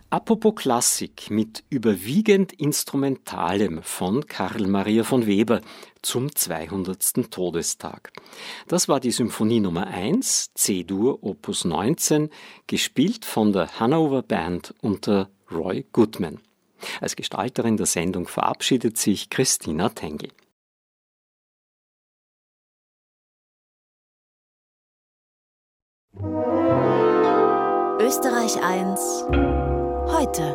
Apropos Klassik mit überwiegend Instrumentalem von Karl Maria von Weber zum 200. Todestag. Das war die Symphonie Nummer 1, C-Dur, Opus 19, gespielt von der Hanover Band unter Roy Goodman. Als Gestalterin der Sendung verabschiedet sich Christina Tengel. Österreich 1 heute.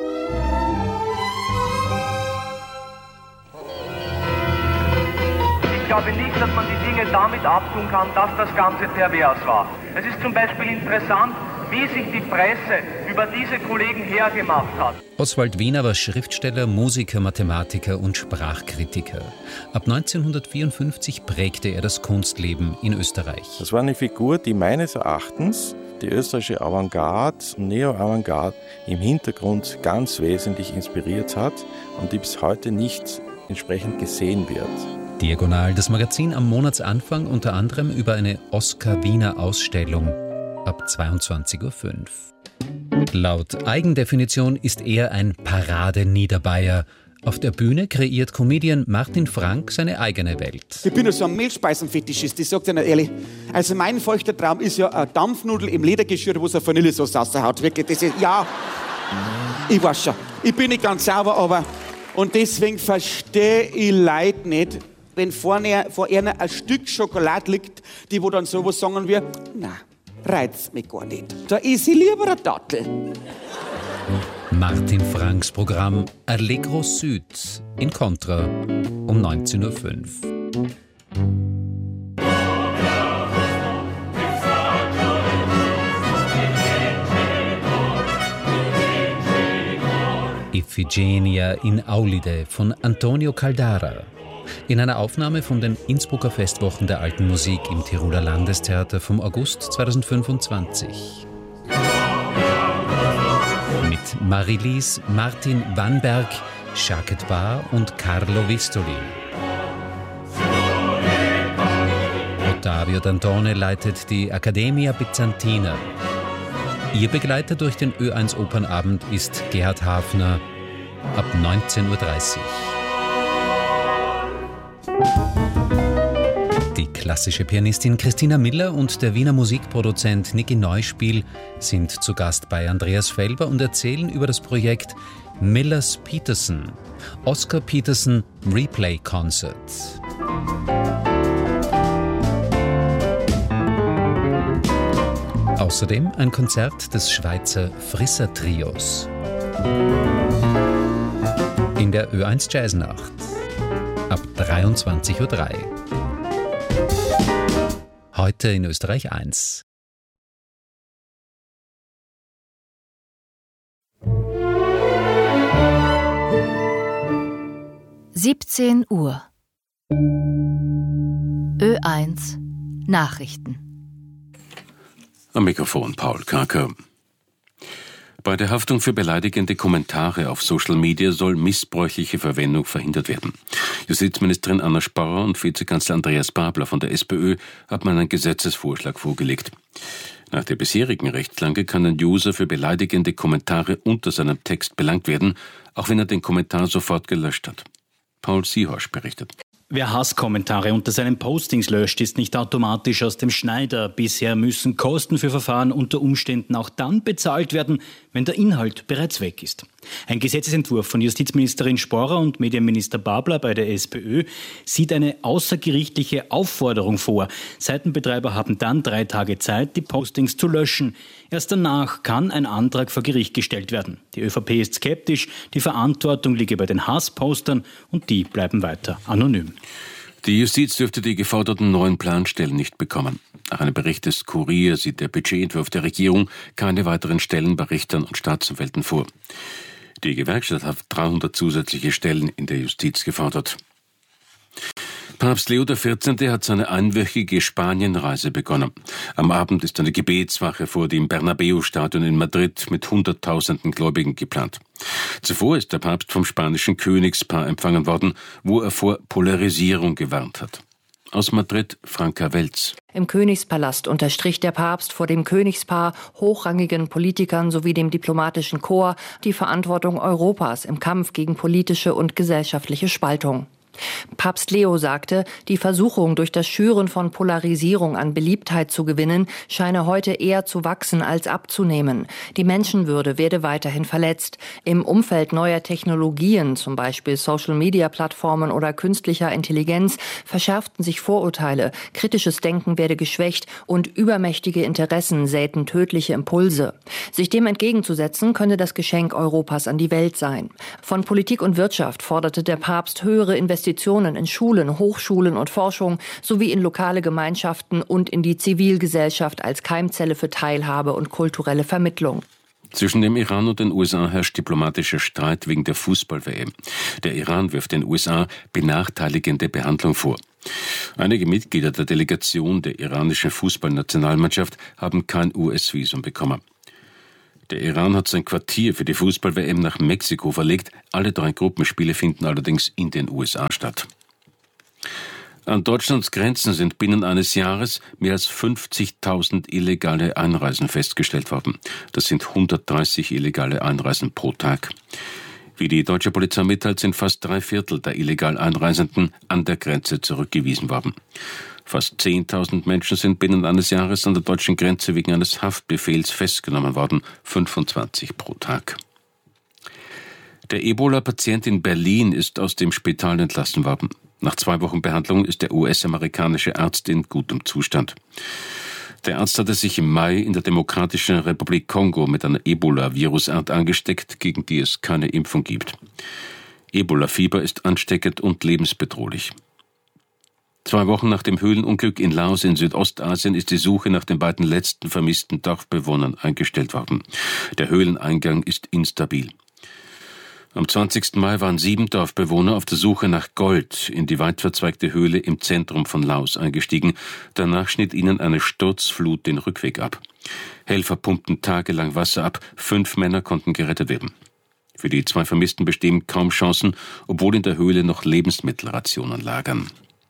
Ich glaube nicht, dass man die Dinge damit abtun kann, dass das Ganze pervers war. Es ist zum Beispiel interessant, wie sich die Presse über diese Kollegen hergemacht hat. Oswald Wiener war Schriftsteller, Musiker, Mathematiker und Sprachkritiker. Ab 1954 prägte er das Kunstleben in Österreich. Das war eine Figur, die meines Erachtens die österreichische Avantgarde, Neo-Avantgarde im Hintergrund ganz wesentlich inspiriert hat und die bis heute nicht entsprechend gesehen wird. Diagonal, das Magazin am Monatsanfang unter anderem über eine Oskar-Wiener-Ausstellung ab 22.05 Uhr. Laut Eigendefinition ist er ein Parade-Niederbayer. Auf der Bühne kreiert Comedian Martin Frank seine eigene Welt. Ich bin ja so ein Mehlspeisenfetischist, ich sag dir nicht ehrlich. Also mein feuchter Traum ist ja eine Dampfnudel im Ledergeschirr, wo es eine Vanillesauce raushaut. Wirklich, das ist, ja, ich weiß schon. Ich bin nicht ganz sauber, aber... Und deswegen verstehe ich Leute nicht, wenn vor einer ein Stück Schokolade liegt, die wo dann sowas sagen wie, na, reizt mich gar nicht. Da ist ich lieber eine Dattel. Martin Franks Programm Allegro Süd in Contra um 19.05 Uhr. Iphigenia in Aulide von Antonio Caldara. In einer Aufnahme von den Innsbrucker Festwochen der Alten Musik im Tiroler Landestheater vom August 2025. Mit Marilise, Martin Wannberg, Jacques Bar und Carlo Vistoli. Ottavio Dantone leitet die Accademia Bizantina. Ihr Begleiter durch den Ö1 Opernabend ist Gerhard Hafner ab 19.30 Uhr. Die klassische Pianistin Christina Miller und der Wiener Musikproduzent Niki Neuspiel sind zu Gast bei Andreas Felber und erzählen über das Projekt Millers Peterson, Oscar Peterson Replay Concert. Außerdem ein Konzert des Schweizer Frisser Trios. In der Ö1 Jazznacht ab 23.03 Uhr. Heute in Österreich 1. Uhr. Ö1 Nachrichten. Am Mikrofon Paul Kaker. Bei der Haftung für beleidigende Kommentare auf Social Media soll missbräuchliche Verwendung verhindert werden. Justizministerin Anna Sporrer und Vizekanzler Andreas Babler von der SPÖ haben einen Gesetzesvorschlag vorgelegt. Nach der bisherigen Rechtslage kann ein User für beleidigende Kommentare unter seinem Text belangt werden, auch wenn er den Kommentar sofort gelöscht hat. Paul Sihorsch berichtet. Wer Hasskommentare unter seinen Postings löscht, ist nicht automatisch aus dem Schneider. Bisher müssen Kosten für Verfahren unter Umständen auch dann bezahlt werden, wenn der Inhalt bereits weg ist. Ein Gesetzesentwurf von Justizministerin Sporrer und Medienminister Babler bei der SPÖ sieht eine außergerichtliche Aufforderung vor. Seitenbetreiber haben dann 3 Tage Zeit, die Postings zu löschen. Erst danach kann ein Antrag vor Gericht gestellt werden. Die ÖVP ist skeptisch, die Verantwortung liege bei den Hasspostern und die bleiben weiter anonym. Die Justiz dürfte die geforderten neuen Planstellen nicht bekommen. Nach einem Bericht des Kurier sieht der Budgetentwurf der Regierung keine weiteren Stellen bei Richtern und Staatsanwälten vor. Die Gewerkschaft hat 300 zusätzliche Stellen in der Justiz gefordert. Papst Leo XIV. Hat seine einwöchige Spanienreise begonnen. Am Abend ist eine Gebetswache vor dem Bernabeu-Stadion in Madrid mit Hunderttausenden Gläubigen geplant. Zuvor ist der Papst vom spanischen Königspaar empfangen worden, wo er vor Polarisierung gewarnt hat. Aus Madrid, Franka Welz. Im Königspalast unterstrich der Papst vor dem Königspaar, hochrangigen Politikern sowie dem diplomatischen Korps die Verantwortung Europas im Kampf gegen politische und gesellschaftliche Spaltung. Papst Leo sagte, die Versuchung, durch das Schüren von Polarisierung an Beliebtheit zu gewinnen, scheine heute eher zu wachsen als abzunehmen. Die Menschenwürde werde weiterhin verletzt. Im Umfeld neuer Technologien, zum Beispiel Social-Media-Plattformen oder künstlicher Intelligenz, verschärften sich Vorurteile, kritisches Denken werde geschwächt und übermächtige Interessen säten tödliche Impulse. Sich dem entgegenzusetzen, könne das Geschenk Europas an die Welt sein. Von Politik und Wirtschaft forderte der Papst höhere Investitionen in Schulen, Hochschulen und Forschung sowie in lokale Gemeinschaften und in die Zivilgesellschaft als Keimzelle für Teilhabe und kulturelle Vermittlung. Zwischen dem Iran und den USA herrscht diplomatischer Streit wegen der Fußball-WM. Der Iran wirft den USA benachteiligende Behandlung vor. Einige Mitglieder der Delegation der iranischen Fußballnationalmannschaft haben kein US-Visum bekommen. Der Iran hat sein Quartier für die Fußball-WM nach Mexiko verlegt. Alle 3 Gruppenspiele finden allerdings in den USA statt. An Deutschlands Grenzen sind binnen eines Jahres mehr als 50.000 illegale Einreisen festgestellt worden. Das sind 130 illegale Einreisen pro Tag. Wie die deutsche Polizei mitteilt, sind fast 3/4 der illegal Einreisenden an der Grenze zurückgewiesen worden. Fast 10.000 Menschen sind binnen eines Jahres an der deutschen Grenze wegen eines Haftbefehls festgenommen worden, 25 pro Tag. Der Ebola-Patient in Berlin ist aus dem Spital entlassen worden. Nach 2 Wochen Behandlung ist der US-amerikanische Arzt in gutem Zustand. Der Arzt hatte sich im Mai in der Demokratischen Republik Kongo mit einer Ebola-Virusart angesteckt, gegen die es keine Impfung gibt. Ebola-Fieber ist ansteckend und lebensbedrohlich. 2 Wochen nach dem Höhlenunglück in Laos in Südostasien ist die Suche nach den beiden letzten vermissten Dorfbewohnern eingestellt worden. Der Höhleneingang ist instabil. Am 20. Mai waren 7 Dorfbewohner auf der Suche nach Gold in die weit verzweigte Höhle im Zentrum von Laos eingestiegen. Danach schnitt ihnen eine Sturzflut den Rückweg ab. Helfer pumpten tagelang Wasser ab. 5 Männer konnten gerettet werden. Für die 2 Vermissten bestehen kaum Chancen, obwohl in der Höhle noch Lebensmittelrationen lagern.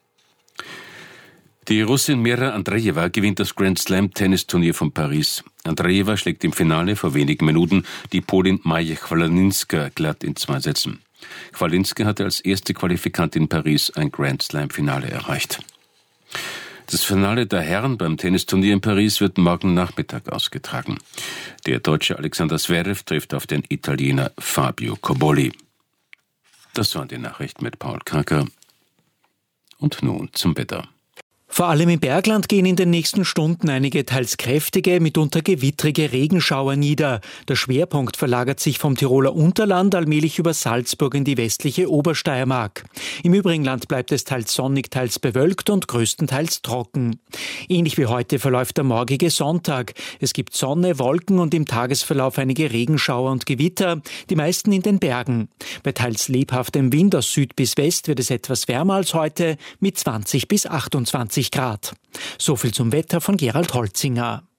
Die Russin Mira Andreeva gewinnt das Grand-Slam-Tennisturnier von Paris. Andreeva schlägt im Finale vor wenigen Minuten die Polin Maja Chwalinska glatt in 2 Sätzen. Chwalinska hatte als erste Qualifikantin in Paris ein Grand-Slam-Finale erreicht. Das Finale der Herren beim Tennisturnier in Paris wird morgen Nachmittag ausgetragen. Der Deutsche Alexander Zverev trifft auf den Italiener Fabio Cobolli. Das waren die Nachrichten mit Paul Kraker. Und nun zum Wetter. Vor allem im Bergland gehen in den nächsten Stunden einige teils kräftige, mitunter gewittrige Regenschauer nieder. Der Schwerpunkt verlagert sich vom Tiroler Unterland allmählich über Salzburg in die westliche Obersteiermark. Im übrigen Land bleibt es teils sonnig, teils bewölkt und größtenteils trocken. Ähnlich wie heute verläuft der morgige Sonntag. Es gibt Sonne, Wolken und im Tagesverlauf einige Regenschauer und Gewitter, die meisten in den Bergen. Bei teils lebhaftem Wind aus Süd bis West wird es etwas wärmer als heute mit 20 bis 28 Grad. So viel zum Wetter von Gerald Holzinger.